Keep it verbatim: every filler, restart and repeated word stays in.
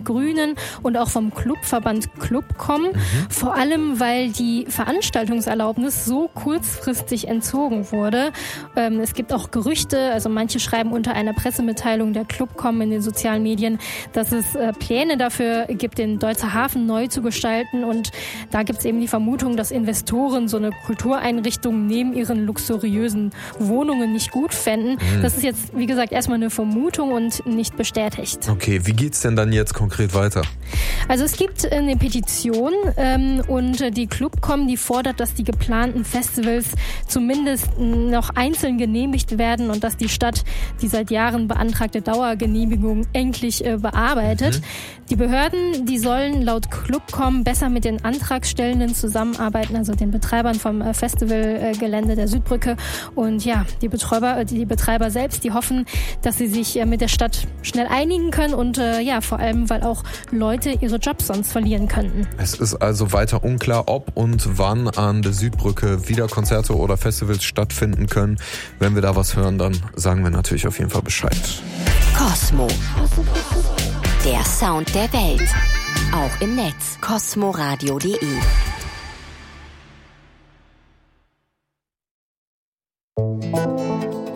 Grünen und auch vom Clubverband Clubcom. Mhm. Vor allem, weil die Veranstaltungserlaubnis so kurzfristig entzogen wurde. Ähm, es gibt auch Gerüchte, also manche schreiben unter einer Pressemitteilung der Clubcom in den sozialen Medien, dass es äh, Pläne dafür gibt, den Deutzer Hafen neu zu gestalten. Und da gibt es eben die Vermutung, dass Investoren so eine Kultureinrichtung neben ihren luxuriösen Wohnungen nicht gut fänden. Mhm. Das ist jetzt, wie gesagt, erstmal eine Vermutung und nicht bestätigt. Okay, wie geht's denn dann jetzt konkret weiter? Also es gibt eine Petition ähm, und die Clubcom, die fordert, dass die geplanten Festivals zumindest noch einzeln genehmigt werden und dass die Stadt die seit Jahren beantragte Dauergenehmigung endlich äh, bearbeitet. Mhm. Die Behörden, die sollen laut Clubcom besser mit den Antragstellenden zusammenarbeiten, also den Betreibern vom äh, Festivalgelände der Südbrücke. Und ja, die Betreiber, die Betreiber selbst, die hoffen, dass sie sich äh, mit der Stadt schnell einigen können und äh, ja, vor allem, weil auch Leute ihre Jobs sonst verlieren könnten. Es ist also weiter unklar, ob und wann an der Südbrücke wieder Konzerte oder Festivals stattfinden können. Wenn wir da was hören, dann sagen wir natürlich auf jeden Fall Bescheid. Cosmo. Der Sound der Welt. Auch im Netz. cosmoradio punkt de